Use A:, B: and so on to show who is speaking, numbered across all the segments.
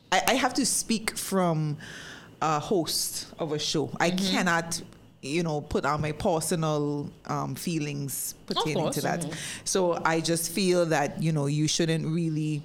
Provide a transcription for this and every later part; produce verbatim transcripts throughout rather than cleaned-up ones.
A: I, I have to speak from a host of a show. I mm-hmm. cannot, you know, put on my personal um, feelings pertaining to that. Mm-hmm. So I just feel that, you know, you shouldn't really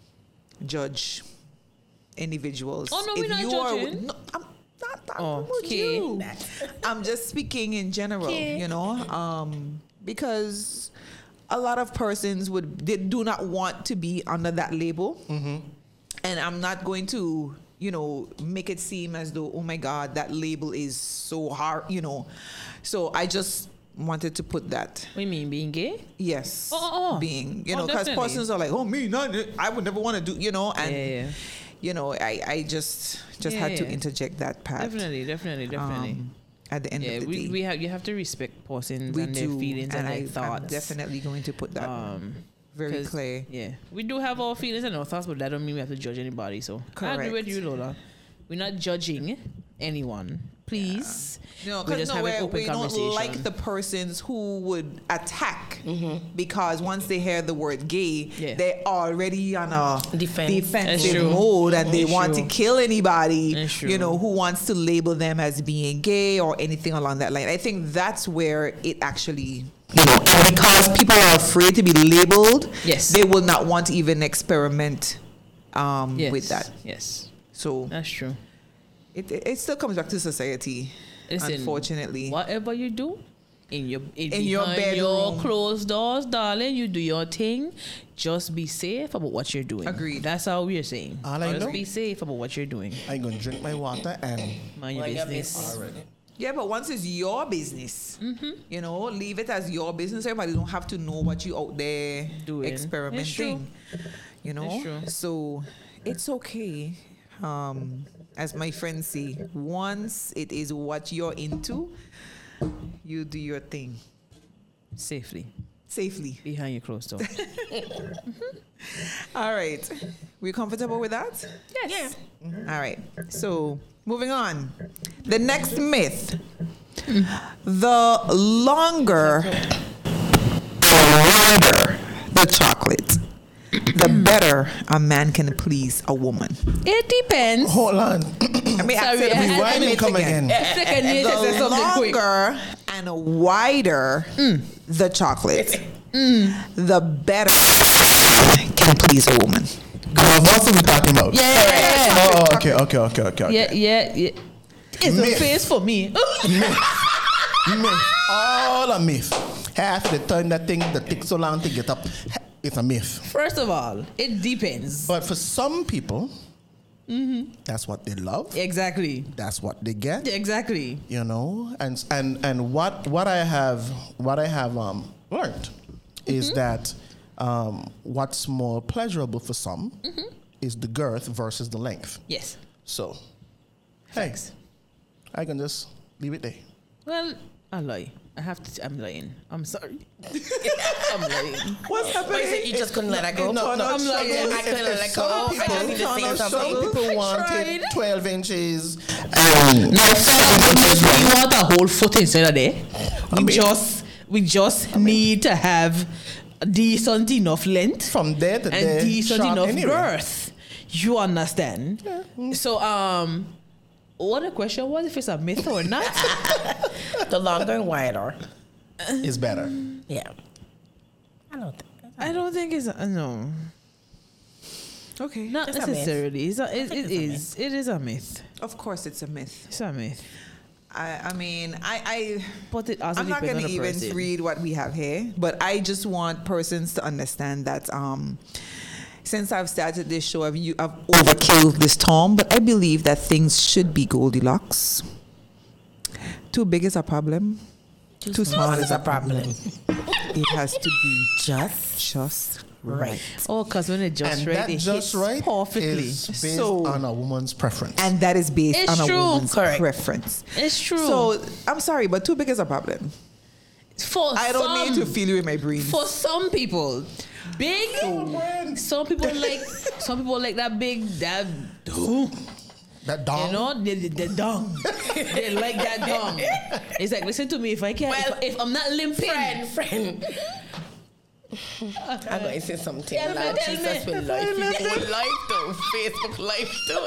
A: judge individuals.
B: Oh, no, we're not judging.
A: Are, no, I'm not talking
B: oh,
A: about
B: okay.
A: you. I'm just speaking in general, okay. you know, um, because a lot of persons would, they do not want to be under that label. Mm-hmm. And I'm not going to, you know, make it seem as though, oh my God, that label is so hard, you know. So I just wanted to put that.
B: What do you mean, being gay?
A: Yes.
B: Oh, oh, oh.
A: Being, you
B: oh,
A: know, because persons are like, oh, me, not, I would never want to do, you know, and,
B: yeah, yeah.
A: you know, I, I just just
B: yeah,
A: had
B: yeah.
A: to interject that part.
B: Definitely, definitely, definitely.
A: Um, at the end
B: yeah,
A: of the
B: we,
A: day.
B: we have, you have to respect persons
A: we
B: and
A: do,
B: their feelings and, and
A: I,
B: their thoughts.
A: I'm definitely going to put that um, very clear.
B: Yeah, we do have our feelings and our thoughts, but that don't mean we have to judge anybody. So
A: correct.
B: I agree with you, Lola. We're not judging anyone. Please.
A: Yeah. No,
B: we just
A: no,
B: have an open
A: we
B: conversation.
A: don't like the persons who would attack mm-hmm. because once they hear the word gay, yeah. they're already on a
C: Defense.
A: defensive mode and they
B: It's
A: want
B: true.
A: to kill anybody, you know, who wants to label them as being gay or anything along that line. I think that's where it actually, you know, and because people are afraid to be labeled,
B: yes.
A: they will not want to even experiment um,
B: yes.
A: with that.
B: Yes.
A: So
B: that's true.
A: It, it it still comes back to society. Listen, unfortunately,
B: whatever you do in your in,
A: in your bedroom,
B: your closed doors, darling, you do your thing. Just be safe about what you're doing.
A: Agreed.
B: That's how we're saying.
D: All I
B: just
D: know,
B: be safe about what you're doing.
D: I'm gonna drink my water and
B: mind your business.
D: Already.
A: Yeah, but once it's your business, mm-hmm. you know, leave it as your business. Everybody don't have to know what you out there
B: doing,
A: experimenting. You know, so it's okay. Um, as my friends say, once it is what you're into, you do your thing
B: safely,
A: safely
B: behind your closed door.
A: mm-hmm. All right, we comfortable with that?
B: Yes.
A: Yeah. Mm-hmm. All right. So moving on, the next myth: the longer, wider the chocolate, the better a man can please a woman.
B: It depends.
D: Hold on.
A: I mean,
D: Sorry, rewind and come again.
A: The longer and wider mm. the chocolate, mm. the better can please a woman.
D: Uh, what are we talking about?
B: Yeah.
D: Oh, okay, okay, okay, okay. okay.
B: Yeah, yeah, yeah. It's myth. A face for me.
D: Myth. Myth. All a myth. Half the time that thing that takes so long to get up, it's a myth.
B: First of all, it depends.
D: But for some people,
B: mm-hmm.
D: that's what they love.
B: Exactly.
D: That's what they get.
B: Exactly.
D: You know, and and and what what I have what I have um learned mm-hmm. is that um, what's more pleasurable for some mm-hmm. is the girth versus the length.
B: Yes.
D: So, thanks. I can just leave it there.
B: Well, I lie. I have to. I'm lying. I'm sorry. I'm lying.
A: What's happening?
C: You just couldn't let her go.
D: No, no,
B: I'm lying.
C: I couldn't let her go.
D: People,
C: I need to say
D: some
C: something.
D: people want
B: tried.
D: it twelve inches. And
B: No, we want a whole foot instead of there. We
D: I mean,
B: just, we just I mean, need to have decent enough length
D: from there to
B: and
D: there,
B: decent enough
D: anyway.
B: girth. You understand? Yeah. Mm. So, um. What the question was, if it's a myth or not?
C: The longer and wider
D: is better.
C: Yeah. I don't think.
B: I don't think it's a, no.
A: Okay.
B: Not
C: it's
B: necessarily. It's a, it, it
C: it's
B: is.
C: A
B: it is a myth.
A: Of course, it's a myth.
B: It's a myth.
A: I, I mean, I, I
B: but it also
A: I'm not going to even
B: person.
A: read what we have here, but I just want persons to understand that um, since I've started this show, I've, you, I've overkilled this term, but I believe that things should be Goldilocks. Too big is a problem.
C: Too,
A: Too small, small is a problem.
C: problem.
A: It has to be
C: just,
A: just right.
B: Oh, because when it's just
D: and
B: right,
D: that
B: it
D: just
B: hits
D: right
B: perfectly.
D: is based
A: So-
D: on a woman's preference.
A: And that is based
B: It's
A: on
B: true.
A: a woman's
C: Correct.
A: preference.
B: It's true.
A: So I'm sorry, but too big is a problem.
B: for
A: I don't
B: some,
A: need to feel you in my brain.
B: For some people, big. Some people like. Some people like that big. That.
D: That dong.
B: You know, the, the, the dung. They like that dung. It's like, listen to me. If I can't,
C: Well,
B: if, if I'm not limping,
C: friend, friend. I'm going to say something
B: Tell me,
C: like
B: tell
C: Jesus
B: me.
C: will life. His whole life though. Facebook life too.